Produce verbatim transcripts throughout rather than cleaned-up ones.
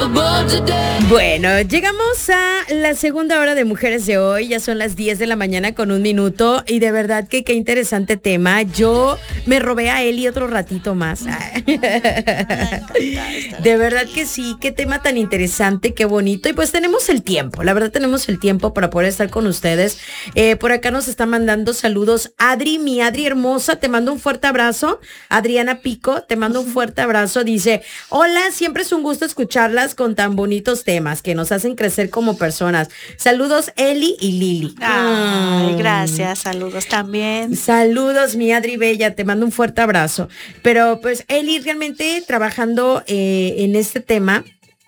Bueno, llegamos a la segunda hora de Mujeres de Hoy. Ya son las diez de la mañana con un minuto. Y de verdad que qué interesante tema. Yo me robé a Eli otro ratito más. De verdad que sí, qué tema tan interesante, qué bonito. Y pues tenemos el tiempo, la verdad tenemos el tiempo para poder estar con ustedes. Eh, por acá nos está mandando saludos Adri, mi Adri hermosa, te mando un fuerte abrazo. Adriana Pico, te mando un fuerte abrazo. Dice, hola, siempre es un gusto escucharlas con tan bonitos temas que nos hacen crecer como personas. Saludos Eli y Lili. Ay, gracias, saludos también. Saludos mi Adri Bella, te mando un fuerte abrazo. Pero pues Eli realmente trabajando eh, en este tema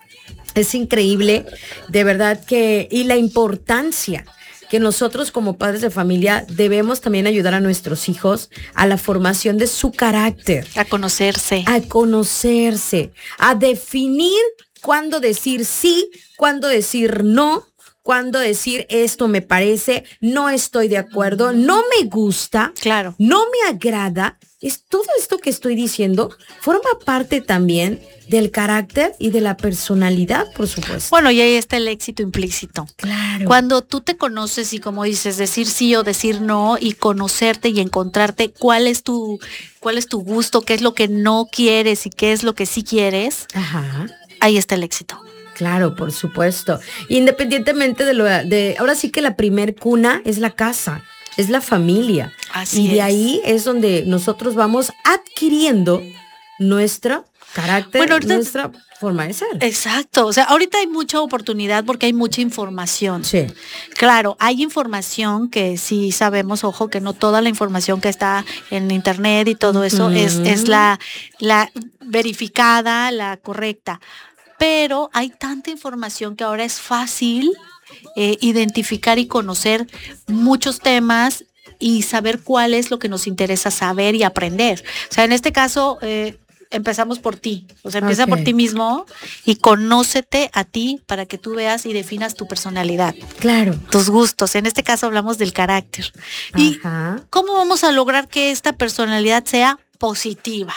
es increíble, de verdad que, y la importancia que nosotros como padres de familia debemos también ayudar a nuestros hijos a la formación de su carácter. A conocerse. A conocerse, a definir cuándo decir sí, cuándo decir no, cuándo decir esto me parece, no estoy de acuerdo, no me gusta, claro, no me agrada. Es todo esto que estoy diciendo forma parte también del carácter y de la personalidad, por supuesto. Bueno, y ahí está el éxito implícito. Claro. Cuando tú te conoces y, como dices, decir sí o decir no, y conocerte y encontrarte cuál es tu, cuál es tu gusto, qué es lo que no quieres y qué es lo que sí quieres. Ajá. Ahí está el éxito. Claro, por supuesto. Independientemente de lo de, ahora sí que la primer cuna es la casa, es la familia. Así y de es. ahí es donde nosotros vamos adquiriendo nuestro carácter, bueno, ahorita, nuestra forma de ser. Exacto. O sea, ahorita hay mucha oportunidad porque hay mucha información. Sí. Claro, hay información que sí sabemos, ojo, que no toda la información que está en internet y todo eso mm. es, es la, la verificada, la correcta. Pero hay tanta información que ahora es fácil eh, identificar y conocer muchos temas y saber cuál es lo que nos interesa saber y aprender. O sea, en este caso, eh, empezamos por ti. O sea, empieza okay. por ti mismo y conócete a ti para que tú veas y definas tu personalidad. Claro. Tus gustos. En este caso hablamos del carácter. Ajá. ¿Y cómo vamos a lograr que esta personalidad sea positiva?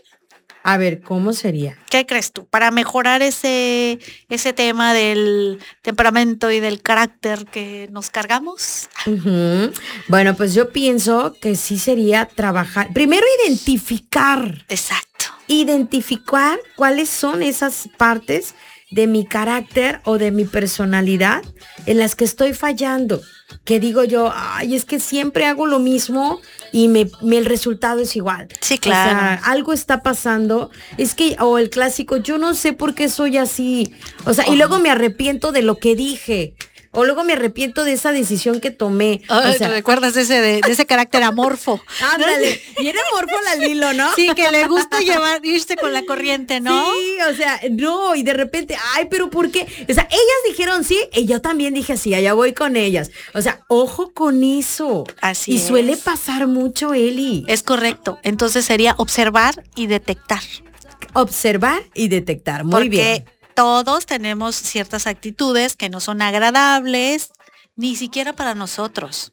A ver, ¿cómo sería? ¿Qué crees tú? Para mejorar ese, ese tema del temperamento y del carácter que nos cargamos. Uh-huh. Bueno, pues yo pienso que sí sería trabajar. Primero identificar. Exacto. Identificar cuáles son esas partes de mi carácter o de mi personalidad en las que estoy fallando. Que digo yo, ay, es que siempre hago lo mismo y me, me el resultado es igual. Sí, claro. O sea, algo está pasando. Es que, o el clásico, yo no sé por qué soy así. O sea, oh. y luego me arrepiento de lo que dije. O luego me arrepiento de esa decisión que tomé. Oh, o sea, ¿te recuerdas de ese, de, de ese carácter amorfo? Ándale, viene amorfo la Lilo, ¿no? Sí, que le gusta llevar, irse con la corriente, ¿no? Sí, o sea, no, y de repente, ay, pero ¿por qué? O sea, ellas dijeron sí, y yo también dije sí, allá voy con ellas. O sea, ojo con eso. Así y es. suele pasar mucho, Eli. Es correcto. Entonces sería observar y detectar. Observar y detectar, muy Porque bien. Todos tenemos ciertas actitudes que no son agradables, ni siquiera para nosotros.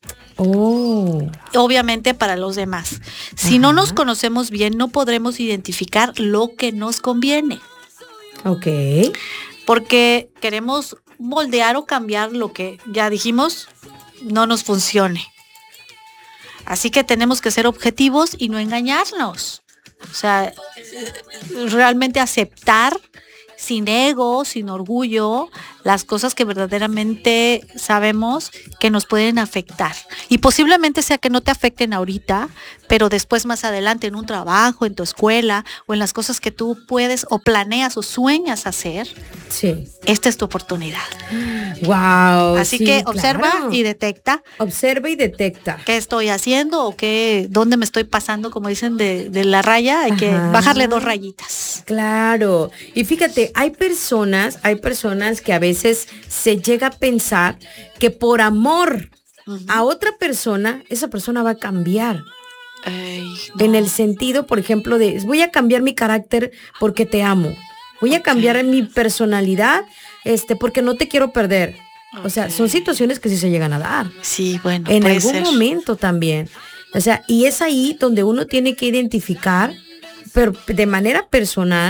Oh. Obviamente para los demás. Si Ajá. no nos conocemos bien, no podremos identificar lo que nos conviene. Ok. Porque queremos moldear o cambiar lo que ya dijimos no nos funcione. Así que tenemos que ser objetivos y no engañarnos. O sea, realmente aceptar sin ego, sin orgullo, las cosas que verdaderamente sabemos que nos pueden afectar. Y posiblemente sea que no te afecten ahorita, pero después más adelante en un trabajo, en tu escuela o en las cosas que tú puedes o planeas o sueñas hacer. Sí. Esta es tu oportunidad. Wow. Así sí, que observa claro. y detecta. Observa y detecta. ¿Qué estoy haciendo o qué, dónde me estoy pasando, como dicen, de, de la raya? Hay Ajá. que bajarle dos rayitas. Claro. Y fíjate, hay personas, hay personas que a veces se llega a pensar que por amor uh-huh. a otra persona, esa persona va a cambiar. Ay, no. En el sentido, por ejemplo, de voy a cambiar mi carácter porque te amo. Voy a okay. cambiar mi personalidad este, porque no te quiero perder. Okay. O sea, son situaciones que sí se llegan a dar. Sí, bueno. En algún ser. momento también. O sea, y es ahí donde uno tiene que identificar, pero de manera personal,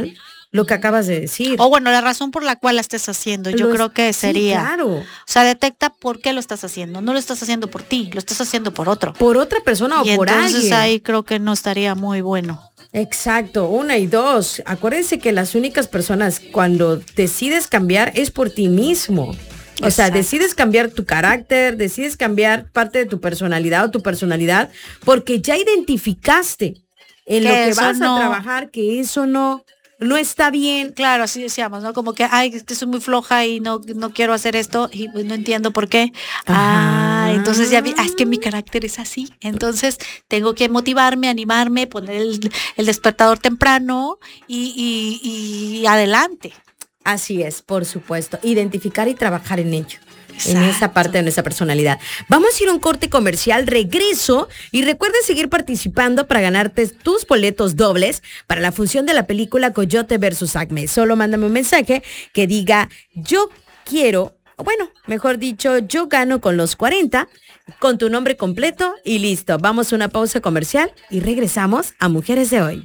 lo que acabas de decir. O bueno, la razón por la cual la estés haciendo, yo Los, creo que sería. Sí, claro. O sea, detecta por qué lo estás haciendo. No lo estás haciendo por ti, lo estás haciendo por otro. Por otra persona y o por alguien. Entonces ahí creo que no estaría muy bueno. Exacto, una y dos. Acuérdense que las únicas personas cuando decides cambiar es por ti mismo. O Exacto. sea, decides cambiar tu carácter, decides cambiar parte de tu personalidad o tu personalidad porque ya identificaste en lo que vas no... a trabajar que eso no... no está bien. Claro, así decíamos, ¿no? Como que, ay, es que soy muy floja y no, no quiero hacer esto y pues no entiendo por qué. Ajá. Ah, entonces ya vi, ah, es que mi carácter es así. Entonces tengo que motivarme, animarme, poner el, el despertador temprano y, y, y adelante. Así es, por supuesto. Identificar y trabajar en ello. Exacto. En esa parte de nuestra personalidad. Vamos a ir a un corte comercial, regreso y recuerden seguir participando para ganarte tus boletos dobles para la función de la película Coyote versus Acme. Solo mándame un mensaje que diga yo quiero, bueno, mejor dicho, yo gano con los cuarenta, con tu nombre completo y listo. Vamos a una pausa comercial y regresamos a Mujeres de Hoy.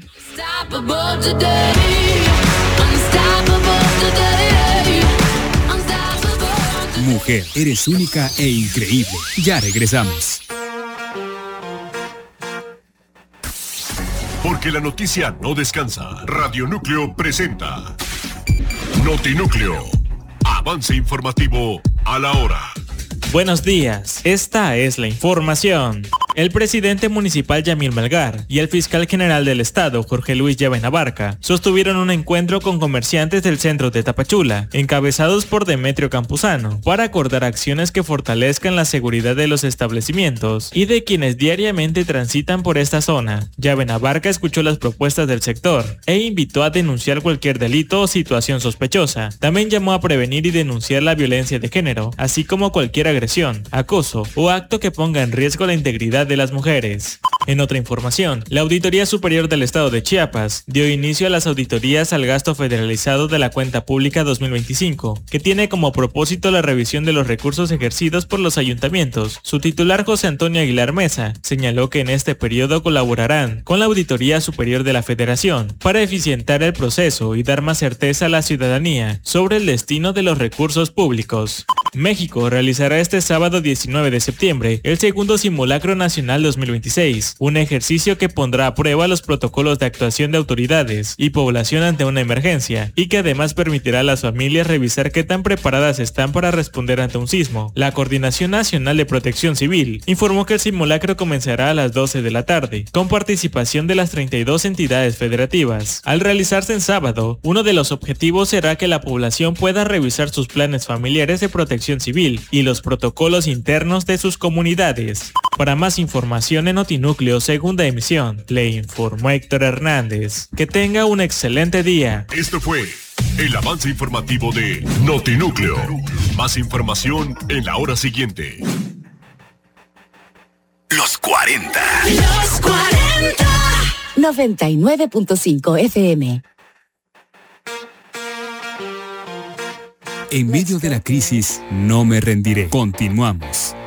Mujer, eres única e increíble. Ya regresamos. Porque la noticia no descansa. Radio Núcleo presenta Notinúcleo. Avance informativo a la hora. Buenos días, esta es la información. El presidente municipal Yamil Melgar y el fiscal general del estado, Jorge Luis Llaven Abarca, sostuvieron un encuentro con comerciantes del centro de Tapachula, encabezados por Demetrio Campuzano, para acordar acciones que fortalezcan la seguridad de los establecimientos y de quienes diariamente transitan por esta zona. Llaven Abarca escuchó las propuestas del sector e invitó a denunciar cualquier delito o situación sospechosa. También llamó a prevenir y denunciar la violencia de género, así como cualquier agresión, acoso o acto que ponga en riesgo la integridad de las mujeres. En otra información, la Auditoría Superior del Estado de Chiapas dio inicio a las auditorías al gasto federalizado de la cuenta pública dos mil veinticinco, que tiene como propósito la revisión de los recursos ejercidos por los ayuntamientos. Su titular, José Antonio Aguilar Mesa, señaló que en este periodo colaborarán con la Auditoría Superior de la Federación para eficientar el proceso y dar más certeza a la ciudadanía sobre el destino de los recursos públicos. México realizará este sábado diecinueve de septiembre el segundo Simulacro Nacional dos mil veintiséis, un ejercicio que pondrá a prueba los protocolos de actuación de autoridades y población ante una emergencia, y que además permitirá a las familias revisar qué tan preparadas están para responder ante un sismo. La Coordinación Nacional de Protección Civil informó que el simulacro comenzará a las doce de la tarde, con participación de las treinta y dos entidades federativas. Al realizarse en sábado, uno de los objetivos será que la población pueda revisar sus planes familiares de protección civil y los protocolos internos de sus comunidades. Para más información en Notinúcleo Segunda Emisión, le informó Héctor Hernández. Que tenga un excelente día. Esto fue el avance informativo de Notinúcleo. Más información en la hora siguiente. Los cuarenta. Los cuarenta. noventa y nueve punto cinco F M. En medio de la crisis, no me rendiré. Continuamos.